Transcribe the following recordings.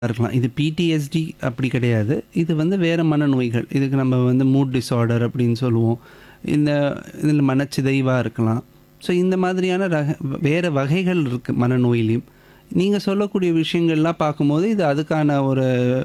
இருக்கலாம். இது பிடிஎஸ்டி அப்படி கிடையாது. இது வந்து வேறு மனநோய்கள். இதுக்கு நம்ம வந்து மூட் டிஸார்டர் அப்படின்னு சொல்லுவோம். இந்த இதில் மனச்சிதைவாக இருக்கலாம். ஸோ இந்த மாதிரியான வேறு வகைகள் இருக்குது மனநோயிலையும். நீங்கள் சொல்லக்கூடிய விஷயங்கள்லாம் பார்க்கும்போது இது அதுக்கான ஒரு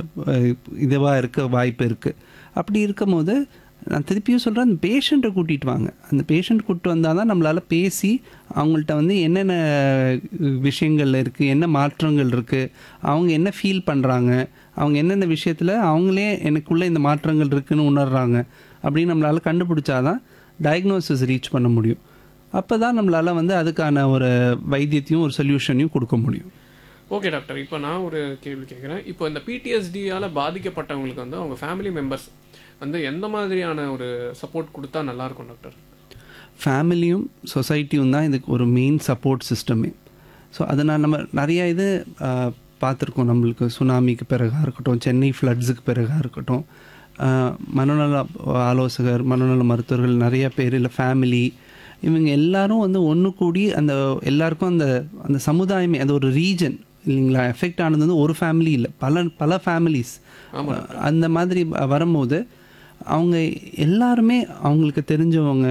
இதுவாக இருக்க வாய்ப்பு இருக்குது. அப்படி இருக்கும்போது நான் திருப்பியும் சொல்கிறேன், அந்த பேஷண்ட்டை கூட்டிகிட்டு வாங்க. அந்த பேஷண்ட் கூப்பிட்டு வந்தால் தான் நம்மளால் பேசி அவங்கள்ட்ட வந்து என்னென்ன விஷயங்கள் இருக்குது, என்ன மாற்றங்கள் இருக்குது, அவங்க என்ன ஃபீல் பண்ணுறாங்க, அவங்க என்னென்ன விஷயத்தில் அவங்களே எனக்குள்ளே இந்த மாற்றங்கள் இருக்குதுன்னு உணர்கிறாங்க அப்படின்னு நம்மளால் கண்டுபிடிச்சாதான் டயக்னோசிஸ் ரீச் பண்ண முடியும். அப்போ தான் நம்மளால் வந்து அதுக்கான ஒரு வைத்தியத்தையும் ஒரு சொல்யூஷனையும் கொடுக்க முடியும். ஓகே டாக்டர், இப்போ நான் ஒரு கேள்வி கேட்குறேன். இப்போ இந்த பிடிஎஸ்டியால் பாதிக்கப்பட்டவங்களுக்கு வந்து அவங்க ஃபேமிலி மெம்பர்ஸ் வந்து எந்த மாதிரியான ஒரு சப்போர்ட் கொடுத்தா நல்லாயிருக்கும் டாக்டர்? ஃபேமிலியும் சொசைட்டியும் தான் இதுக்கு ஒரு மெயின் சப்போர்ட் சிஸ்டமே. ஸோ அதனால் நம்ம நிறையா இது பார்த்துருக்கோம். நம்மளுக்கு சுனாமிக்கு பிறகாக இருக்கட்டும், சென்னை ஃப்ளட்ஸுக்கு பிறகாக இருக்கட்டும், மனநல ஆலோசகர், மனநல மருத்துவர்கள் நிறைய பேர், இல்லை ஃபேமிலி, இவங்க எல்லாரும் வந்து ஒன்று கூடி அந்த எல்லாருக்கும் அந்த அந்த சமுதாயமே அது ஒரு ரீஜன் இல்லைங்களா. எஃபெக்ட் ஆனது வந்து ஒரு ஃபேமிலி இல்லை, பல ஃபேமிலிஸ். அந்த மாதிரி வரும்போது அவங்க எல்லாருமே அவங்களுக்கு தெரிஞ்சவங்க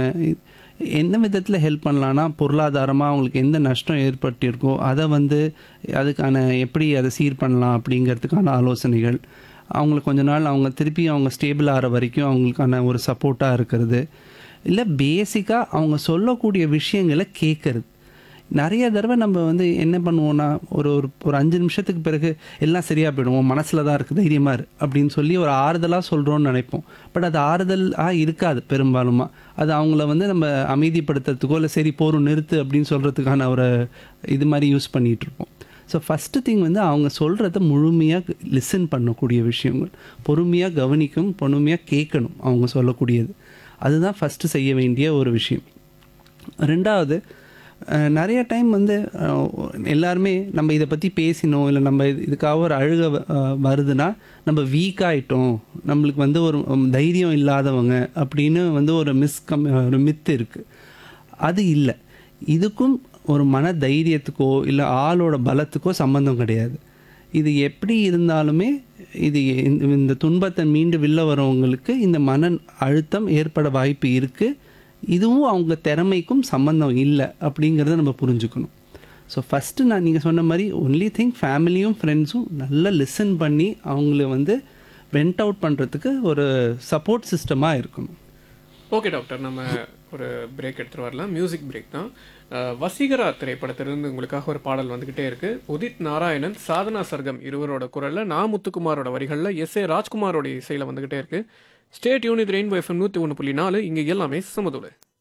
என்ன விதத்தில் ஹெல்ப் பண்ணலான்னா, பொருளாதாரமாக அவங்களுக்கு எந்த நஷ்டம் ஏற்பட்டிருக்கோ அதை வந்து அதுக்கான எப்படி அதை சீர் பண்ணலாம் அப்படிங்கிறதுக்கான ஆலோசனைகள், அவங்களுக்கு கொஞ்ச நாள் அவங்க திருப்பி அவங்க ஸ்டேபிள் ஆகிற வரைக்கும் அவங்களுக்கான ஒரு சப்போர்ட்டாக இருக்கிறது, இல்லை பேசிக்காக அவங்க சொல்லக்கூடிய விஷயங்களை கேட்குறது. நிறைய தடவை நம்ம வந்து என்ன பண்ணுவோன்னா, ஒரு ஒரு 5 நிமிஷத்துக்கு பிறகு எல்லாம் சரியாக போயிடுவோம், மனசில் தான் இருக்குது, தைரியமாக இரு அப்படின்னு சொல்லி ஒரு ஆறுதலாக சொல்கிறோன்னு நினைப்போம். பட் அது ஆறுதலாக இருக்காது பெரும்பாலுமா. அது அவங்கள வந்து நம்ம அமைதிப்படுத்துறதுக்கோ இல்லை சரி போரும் நிறுத்து அப்படின்னு சொல்கிறதுக்கான ஒரு இது மாதிரி யூஸ் பண்ணிகிட்ருப்போம். ஸோ ஃபஸ்ட்டு திங் வந்து அவங்க சொல்கிறத முழுமையாக லிசன் பண்ணக்கூடிய விஷயங்கள், பொறுமையாக கவனிக்கும், பொறுமையாக கேட்கணும் அவங்க சொல்லக்கூடியது. அதுதான் ஃபஸ்ட்டு செய்ய வேண்டிய ஒரு விஷயம். ரெண்டாவது, நிறைய டைம் வந்து எல்லாருமே நம்ம இதை பற்றி பேசினோம், இல்லை நம்ம இதுக்காக ஒரு அழுக வருதுன்னா நம்ம வீக்காயிட்டோம், நம்மளுக்கு வந்து ஒரு தைரியம் இல்லாதவங்க அப்படின்னு வந்து ஒரு ஒரு மித்து இருக்குது. அது இல்லை. இதுக்கும் ஒரு மன தைரியத்துக்கோ இல்லை ஆளோட பலத்துக்கோ சம்மந்தம் கிடையாது. இது எப்படி இருந்தாலுமே இது இந்த துன்பத்தை மீண்டு வெளில வரவங்களுக்கு இந்த மன அழுத்தம் ஏற்பட வாய்ப்பு இருக்குது. இதுவும் அவங்க திறமைக்கும் சம்மந்தம் இல்லை அப்படிங்கிறத நம்ம புரிஞ்சுக்கணும். ஸோ ஃபஸ்ட்டு நீங்கள் சொன்ன மாதிரி ஒன்லி திங் ஃபேமிலியும் ஃப்ரெண்ட்ஸும் நல்லா லிசன் பண்ணி அவங்கள வந்து வெண்ட் அவுட் பண்ணுறதுக்கு ஒரு சப்போர்ட் சிஸ்டமாக இருக்கணும். ஓகே டாக்டர், நம்ம ஒரு பிரேக் எடுத்துகிட்டு வரலாம். மியூசிக் பிரேக் தான். வசீகரா திரைப்படத்திலிருந்து உங்களுக்காக ஒரு பாடல் வந்துக்கிட்டே இருக்குது. உதித் நாராயணன், சாதனா சர்கம் இருவரோட குரலில், நா முத்துக்குமாரோட வரிகளில், எஸ்.ஏ. ராஜ்குமாரோட இசையில் வந்துக்கிட்டே இருக்குது. Stay tune. இது ரெயின்போ FM 101.4. இங்கே எல்லாமே சமதோடு.